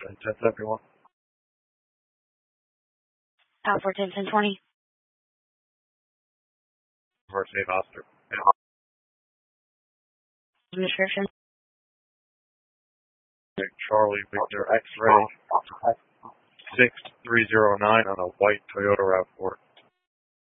and 1071. Power 1020. First aid officer. Description. Charlie Victor X-ray 6309 on a white Toyota RAV4.